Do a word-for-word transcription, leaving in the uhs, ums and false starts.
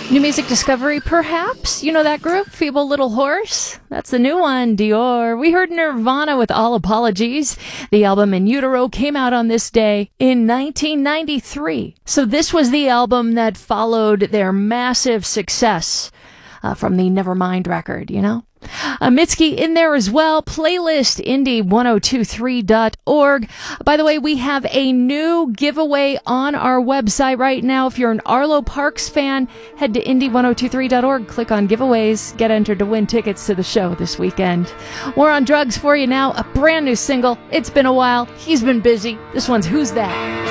New music discovery, perhaps? You know that group, Feeble Little Horse? That's the new one, Dior. We heard Nirvana with All Apologies. The album In Utero came out on this day in nineteen ninety-three. So this was the album that followed their massive success uh, from the Nevermind record, you know? Uh, Mitski in there as well. Playlist indie ten twenty-three dot org. By the way, we have a new giveaway on our website right now. If you're an Arlo Parks fan, head to indie ten twenty-three dot org, click on giveaways, get entered to win tickets to the show this weekend. War on Drugs for you now. A brand new single. It's been a while. He's been busy. This one's Who's That?